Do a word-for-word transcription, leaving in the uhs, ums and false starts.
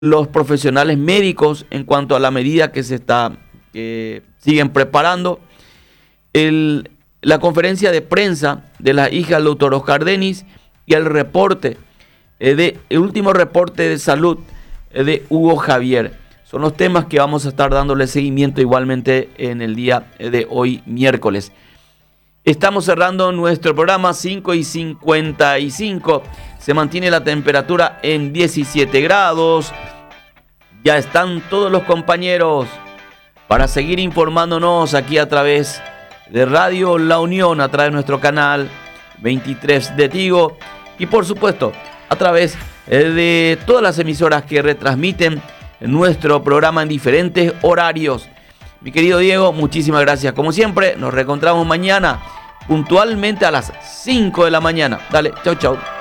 los profesionales médicos en cuanto a la medida que se está, que siguen preparando. El, la conferencia de prensa de la hija del doctor Oscar Denis y el reporte, eh, de, el último reporte de salud eh, de Hugo Javier. Son los temas que vamos a estar dándole seguimiento igualmente en el día de hoy, miércoles. Estamos cerrando nuestro programa, cinco y cincuenta y cinco. Se mantiene la temperatura en diecisiete grados. Ya están todos los compañeros para seguir informándonos aquí a través de Radio La Unión, a través de nuestro canal veintitrés de Tigo y por supuesto a través de todas las emisoras que retransmiten nuestro programa en diferentes horarios. Mi querido Diego, muchísimas gracias. Como siempre, nos reencontramos mañana puntualmente a las cinco de la mañana. Dale, chau, chau.